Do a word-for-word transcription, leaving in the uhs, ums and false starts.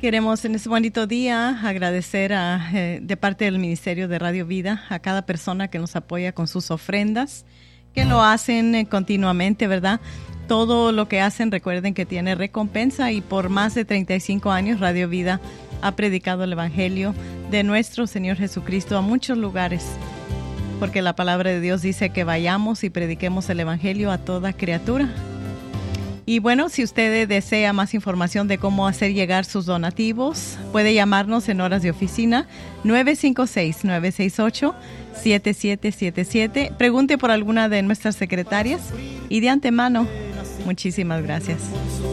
Queremos en este bonito día agradecer a, eh, de parte del Ministerio de Radio Vida a cada persona que nos apoya con sus ofrendas, que lo hacen eh, continuamente, ¿verdad? Todo lo que hacen, recuerden que tiene recompensa, y por más de treinta y cinco años Radio Vida ha predicado el Evangelio de nuestro Señor Jesucristo a muchos lugares, porque la palabra de Dios dice que vayamos y prediquemos el Evangelio a toda criatura. Y bueno, si usted desea más información de cómo hacer llegar sus donativos, puede llamarnos en horas de oficina nueve cinco seis, nueve seis ocho, siete siete siete siete. Pregunte por alguna de nuestras secretarias y de antemano, muchísimas gracias.